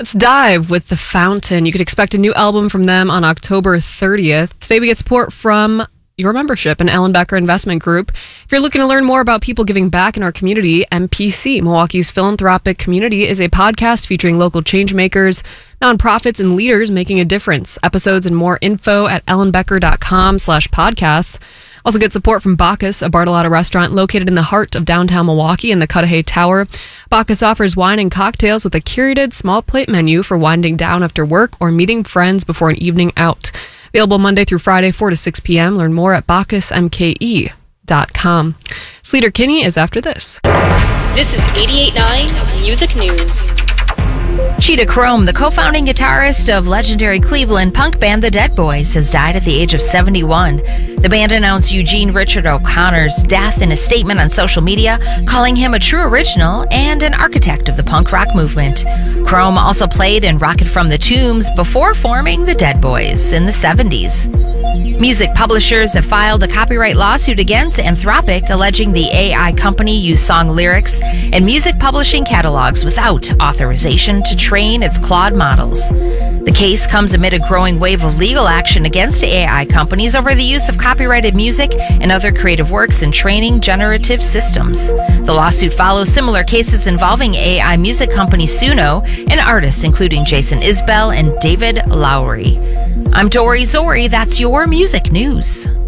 Let's dive with The Fountain. You could expect a new album from them on October 30th. Today we get support from your membership in Ellen Becker Investment Group. If you're looking to learn more about people giving back in our community, MPC, Milwaukee's Philanthropic Community, is a podcast featuring local change makers, nonprofits, and leaders making a difference. Episodes and more info at ellenbecker.com/podcasts. Also get support from Bacchus, a Bartolotta restaurant located in the heart of downtown Milwaukee in the Cudahy Tower. Bacchus offers wine and cocktails with a curated small plate menu for winding down after work or meeting friends before an evening out. Available Monday through Friday, 4 to 6 p.m. Learn more at bacchusmke.com. Sleater Kinney is after this. This is 88.9 Music News. Cheetah Chrome, the co-founding guitarist of legendary Cleveland punk band The Dead Boys, has died at the age of 71. The band announced Eugene Richard O'Connor's death in a statement on social media, calling him a true original and an architect of the punk rock movement. Chrome also played in Rocket from the Tombs before forming The Dead Boys in the 70s. Music publishers have filed a copyright lawsuit against Anthropic, alleging the AI company used song lyrics and music publishing catalogs without authorization to train its Claude models. The case comes amid a growing wave of legal action against AI companies over the use of copyrighted music and other creative works in training generative systems. The lawsuit follows similar cases involving AI music company Suno and artists including Jason Isbell and David Lowery. I'm Dory Zori. That's your music news.